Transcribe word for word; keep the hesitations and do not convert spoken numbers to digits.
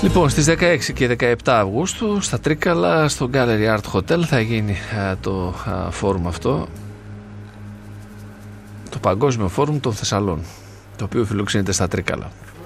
Λοιπόν, στις δεκαέξι και δεκαεπτά Αυγούστου στα Τρίκαλα, στο Gallery Art Hotel, θα γίνει α, το α, φόρουμ αυτό, το Παγκόσμιο Φόρουμ των Θεσσαλών, το οποίο φιλοξενείται στα Τρίκαλα.